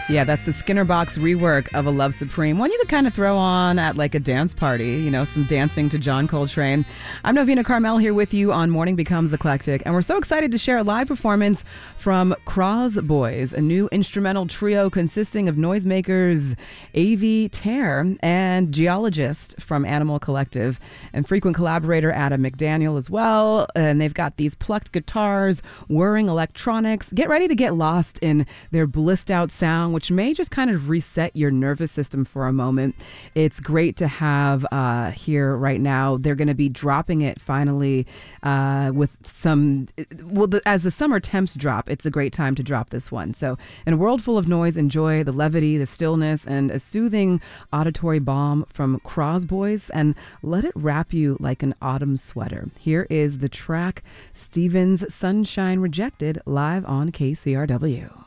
Yeah, that's the Skinner Box rework of A Love Supreme. One you could kind of throw on at like a dance party, you know, some dancing to John Coltrane. I'm Novena Carmel here with you on Morning Becomes Eclectic, and we're so excited to share a live performance from Croz Boys, a new instrumental trio consisting of noisemakers A.V. Tear and geologist from Animal Collective, and frequent collaborator Adam McDaniel as well. And they've got these plucked guitars, whirring electronics. Get ready to get lost in their blissed out sound, which may just kind of reset your nervous system for a moment. It's great to have here right now. They're going to be dropping it finally with some, as the summer temps drop, it's a great time to drop this one. So in a world full of noise, enjoy the levity, the stillness, and a soothing auditory balm from Croz Boys, and let it wrap you like an autumn sweater. Here is the track Stevens' Sunshine Rejected live on KCRW.